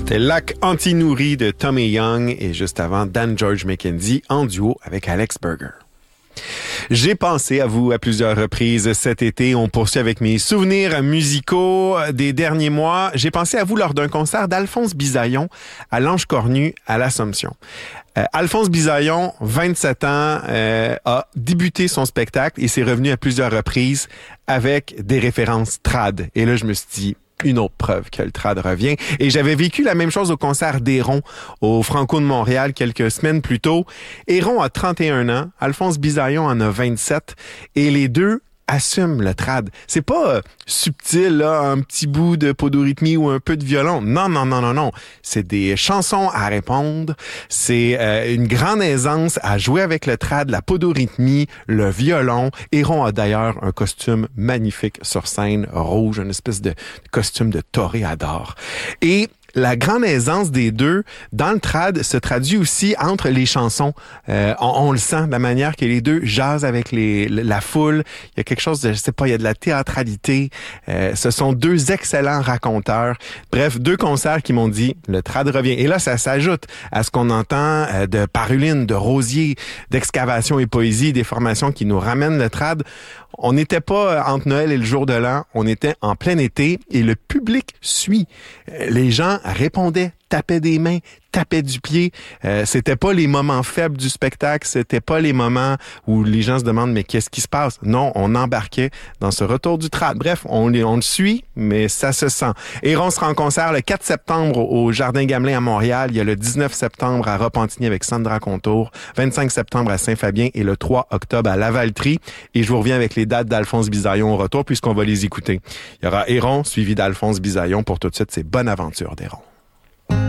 C'était Lac Anti-Nourri de Tommy Young et juste avant, Dan George McKenzie en duo avec Alex Berger. J'ai pensé à vous à plusieurs reprises cet été. On poursuit avec mes souvenirs musicaux des derniers mois. J'ai pensé à vous lors d'un concert d'Alphonse Bisaillon à l'Ange Cornu à l'Assomption. Alphonse Bisaillon, 27 ans, a débuté son spectacle et s'est revenu à plusieurs reprises avec des références trad. Et là, je me suis dit, une autre preuve que le trad revient. Et j'avais vécu la même chose au concert d'Héron au Franco de Montréal quelques semaines plus tôt. Héron a 31 ans, Alphonse Bisaillon en a 27 et les deux assument le trad. C'est pas subtil, là, un petit bout de podorythmie ou un peu de violon. Non. C'est des chansons à répondre. C'est une grande aisance à jouer avec le trad, la podorythmie, le violon. Héron a d'ailleurs un costume magnifique sur scène, rouge, une espèce de costume de toréador. Et la grande aisance des deux dans le trad se traduit aussi entre les chansons. On le sent de la manière que les deux jasent avec la foule. Il y a quelque chose de, je sais pas, il y a de la théâtralité. Ce sont deux excellents raconteurs. Bref, deux concerts qui m'ont dit le trad revient. Et là, ça s'ajoute à ce qu'on entend de Paruline, de Rosier, d'Excavation et Poésie, des formations qui nous ramènent le trad. On n'était pas entre Noël et le jour de l'an, on était en plein été et le public suit. Les gens répondaient, tapaient des mains, tapaient du pied. C'était pas les moments faibles du spectacle, c'était pas les moments où les gens se demandent mais qu'est-ce qui se passe? Non, on embarquait dans ce retour du trad. Bref, on le suit, mais ça se sent. Héron sera en concert le 4 septembre au Jardin Gamelin à Montréal. Il y a le 19 septembre à Repentigny avec Sandra Contour, 25 septembre à Saint-Fabien et le 3 octobre à Lavaltrie. Et je vous reviens avec les dates d'Alphonse Bisaillon au retour puisqu'on va les écouter. Il y aura Héron suivi d'Alphonse Bisaillon. Pour tout de suite, c'est Bonne aventure d'Héron.